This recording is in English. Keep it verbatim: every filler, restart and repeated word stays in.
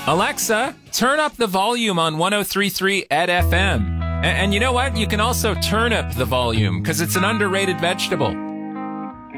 Alexa, turn up the volume on one oh three point three at F M. And, and you know what? You can also turnip the volume because it's an underrated vegetable.